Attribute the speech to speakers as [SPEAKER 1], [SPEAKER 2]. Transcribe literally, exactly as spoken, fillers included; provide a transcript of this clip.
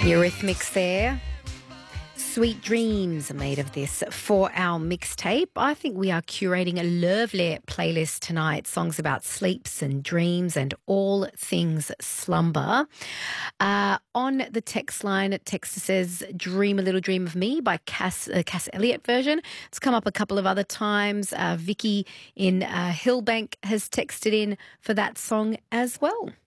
[SPEAKER 1] Eurythmics there. Sweet Dreams are made of this for our mixtape. I think we are curating a lovely playlist tonight. Songs about sleeps and dreams and all things slumber. Uh, on the text line, text says Dream a Little Dream of Me by Cass, uh, Cass Elliot version. It's come up a couple of other times. Uh, Vicky in uh, Hillbank has texted in for that song as well.